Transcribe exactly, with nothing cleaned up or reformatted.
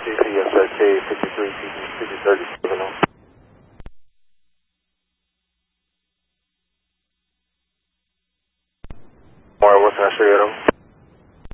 C C S R K fifty-three fifty thirty-seven. Alright, what can I show you, Adam?